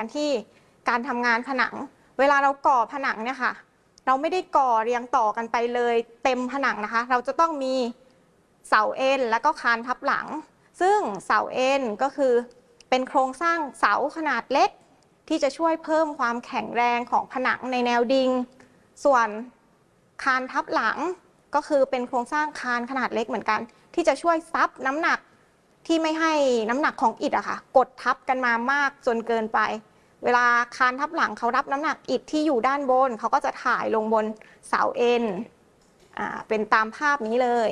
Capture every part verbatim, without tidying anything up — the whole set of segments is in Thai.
ที่การทำงานผนังเวลาเราก่อผนังเนี่ยค่ะเราไม่ได้ก่อเรียงต่อกันไปเลยเต็มผนังนะคะเราจะต้องมีเสาเอ็นแล้วก็คานทับหลังซึ่งเสาเอ็นก็คือเป็นโครงสร้างเสาขนาดเล็กที่จะช่วยเพิ่มความแข็งแรงของผนังในแนวดิ่งส่วนคานทับหลังก็คือเป็นโครงสร้างคานขนาดเล็กเหมือนกันที่จะช่วยซับน้ำหนักที่ไม่ให้น้ำหนักของอิฐอะค่ะกดทับกันมามากจนเกินไปเวลาคานทับหลังเขารับน้ำหนักอิฐที่อยู่ด้านบนเขาก็จะถ่ายลงบนเสาเอ็นอ่าเป็นตามภาพนี้เลย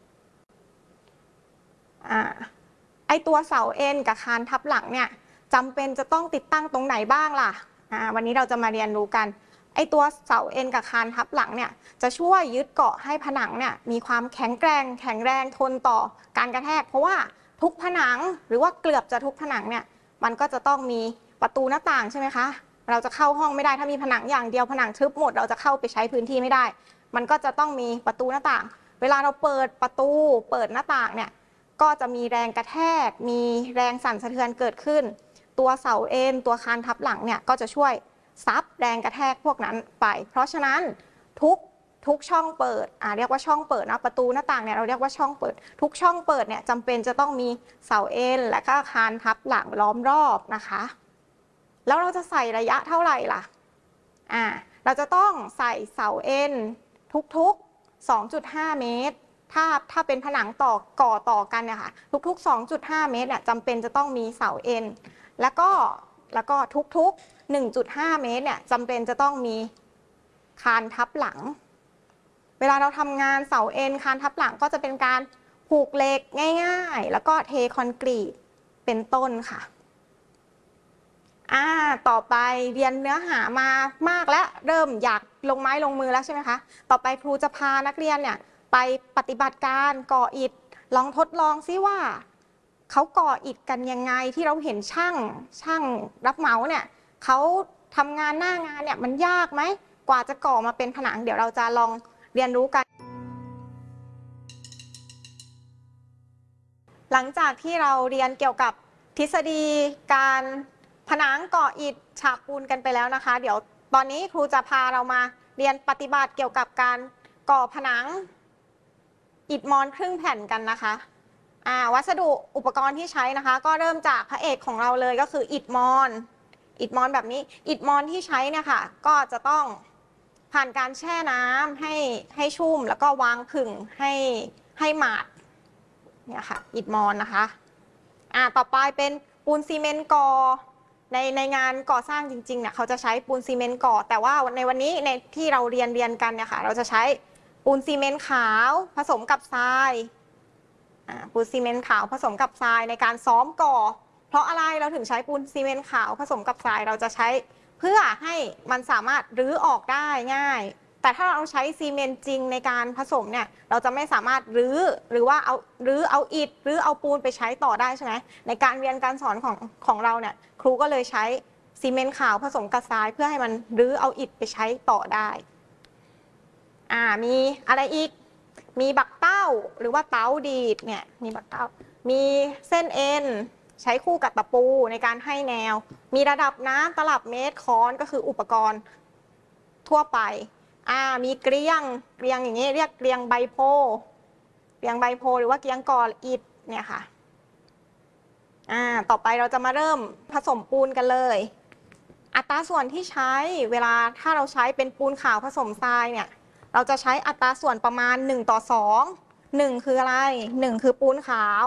อ่าไอตัวเสาเอ็นกับคานทับหลังเนี่ยจำเป็นจะต้องติดตั้งตรงไหนบ้างล่ะอ่าวันนี้เราจะมาเรียนรู้กันไอตัวเสาเอ็นกับคานทับหลังเนี่ยจะช่วยยึดเกาะให้ผนังเนี่ยมีความแข็งแกร่งแข็งแรงทนต่อการกระแทกเพราะว่าทุกผนังหรือว่าเกือบจะทุกผนังเนี่ยมันก็จะต้องมีประตูหน้าต่างใช่ไหมคะเราจะเข้าห้องไม่ได้ถ้ามีผนังอย่างเดียวผนังทึบหมดเราจะเข้าไปใช้พื้นที่ไม่ได้มันก็จะต้องมีประตูหน้าต่างเวลาเราเปิดประตูเปิดหน้าต่างเนี่ยก็จะมีแรงกระแทกมีแรงสั่นสะเทือนเกิดขึ้นตัวเสาเอ็นตัวคานทับหลังเนี่ยก็จะช่วยซับแรงกระแทกพวกนั้นไปเพราะฉะนั้นทุกทุกช่องเปิดอ่าเรียกว่าช่องเปิดนะประตูหน้าต่างเนี่ยเราเรียกว่าช่องเปิดทุกช่องเปิดเนี่ยจำเป็นจะต้องมีเสาเอ็นและก็คานทับหลังล้อมรอบนะคะแล้วเราจะใส่ระยะเท่าไหร่ล่ะอ่าเราจะต้องใส่เสาเอ็นทุกๆ สองจุดห้า เมตรถ้าถ้าเป็นผนังต่อก่อต่อกันเนี่ยค่ะทุกๆ สองจุดห้า เมตรเนี่ยจำเป็นจะต้องมีเสาเอ็นแล้วก็แล้วก็ทุกๆ หนึ่งจุดห้า เมตรเนี่ยจำเป็นจะต้องมีคานทับหลังเวลาเราทำงานเสาเอ็นคานทับหลังก็จะเป็นการผูกเหล็กง่ายๆแล้วก็เทคอนกรีตเป็นต้นค่ะอ่าต่อไปเรียนเนื้อหามามากแล้วเริ่มอยากลงไม้ลงมือแล้วใช่ไหมคะต่อไปครูจะพานักเรียนเนี่ยไปปฏิบัติการก่ออิฐลองทดลองซิว่าเขาก่ออิฐกันยังไงที่เราเห็นช่างช่างรับเหมาเนี่ยเขาทำงานหน้างานเนี่ยมันยากไหมกว่าจะก่อมาเป็นผนังเดี๋ยวเราจะลองเรียนรู้กันหลังจากที่เราเรียนเกี่ยวกับทฤษฎีการผนังก่ออิฐฉาบปูนกันไปแล้วนะคะเดี๋ยวตอนนี้ครูจะพาเรามาเรียนปฏิบัติเกี่ยวกับการก่อผนังอิฐมอนครึ่งแผ่นกันนะคะอ่าวัสดุอุปกรณ์ที่ใช้นะคะก็เริ่มจากพระเอกของเราเลยก็คืออิฐมอนอิฐมอนแบบนี้อิฐมอนที่ใช้เนี่ยค่ะก็จะต้องผ่านการแช่น้ำให้ให้ชุ่มแล้วก็วางผึ่งให้ให้หมาดเนี่ยค่ะอิฐมอนนะคะอ่าต่อไปเป็นปูนซีเมนต์ก่อในในงานก่อสร้างจริงๆเนี่ยเขาจะใช้ปูนซีเมนต์ก่อแต่ว่าในวันนี้ในที่เราเรียนเรียนกันเนี่ยค่ะเราจะใช้ปูนซีเมนต์ขาวผสมกับทรายอ่าปูนซีเมนต์ขาวผสมกับทรายในการซ้อมก่อเพราะอะไรเราถึงใช้ปูนซีเมนต์ขาวผสมกับทรายเราจะใช้เพื่อให้มันสามารถรื้อออกได้ง่ายแต่ถ้าเราใช้ซีเมนต์จริงในการผสมเนี่ยเราจะไม่สามารถรื้อหรือว่าเอารื้อเอาอิฐหรือเอาปูนไปใช้ต่อได้ใช่ไหมในการเรียนการสอนของของเราเนี่ยครูก็เลยใช้ซีเมนต์ขาวผสมกับทรายเพื่อให้มันรื้อเอาอิฐไปใช้ต่อได้อ่ามีอะไรอีกมีบักเต้าหรือว่าเต้าดีดเนี่ยมีบักเต้ามีเส้นเอ็นใช้คู่กับตะปูในการให้แนวมีระดับน้ำตลับเมตรค้อนก็คืออุปกรณ์ทั่วไปอ่ามีเกลียงเกลียงอย่างนี้เรียกเกลียงใบโพเกลียงใบโพหรือว่าเกลียงก่ออิฐเนี่ยค่ะอ่าต่อไปเราจะมาเริ่มผสมปูนกันเลยอัตราส่วนที่ใช้เวลาถ้าเราใช้เป็นปูนขาวผสมทรายเนี่ยเราจะใช้อัตราส่วนประมาณหนึ่งต่อสอง หนึ่งคืออะไรหนึ่งคือปูนขาว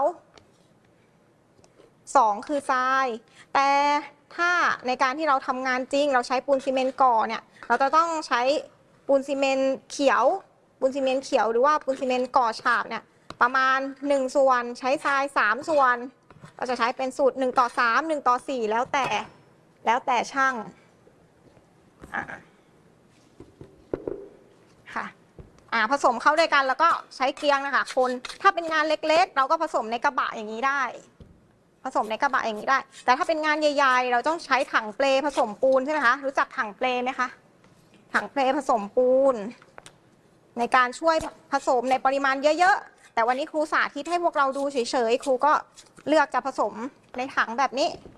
สองคือทรายแต่ถ้าในการที่เราทำงานจริงเราใช้ปูนซีเมนต์ก่อเนี่ยเราจะต้องใช้ปูนซีเมนต์เขียวปูนซีเมนต์เขียวหรือว่าปูนซีเมนต์ก่อฉาบเนี่ยประมาณหนึ่งส่วนใช้ทรายสามส่วนเราจะใช้เป็นสูตรหนึ่งต่อสาม หนึ่งต่อสี่แล้วแต่แล้วแต่ช่างค่ะอ่าผสมเข้าด้วยกันแล้วก็ใช้เกลียงนะคะคนถ้าเป็นงานเล็กๆเราก็ผสมในกระบะอย่างนี้ได้ผสมในกระบะอย่างนี้ได้แต่ถ้าเป็นงานใหญ่ๆเราต้องใช้ถังเปลผสมปูนใช่ไหมคะรู้จักถังเปลไหมคะถังเปลผสมปูนในการช่วยผสมในปริมาณเยอะๆแต่วันนี้ครูสาธิตให้พวกเราดูเฉยๆครูก็เลือกจะผสมในถังแบบนี้